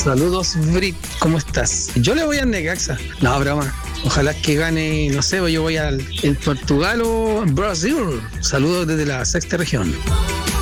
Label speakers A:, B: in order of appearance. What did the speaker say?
A: Saludos, Brit, ¿cómo estás? Yo le voy al Necaxa. No, broma. Ojalá que gane, no sé, yo voy en Portugal o en Brasil. Saludos desde la sexta región.